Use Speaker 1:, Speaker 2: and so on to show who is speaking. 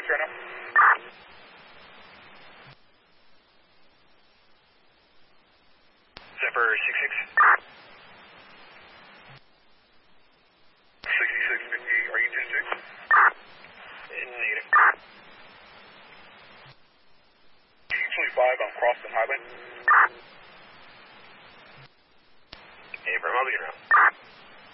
Speaker 1: right now. Zipper 66. 6650, are you 10-6? Negative. 25 on Crofton Highway.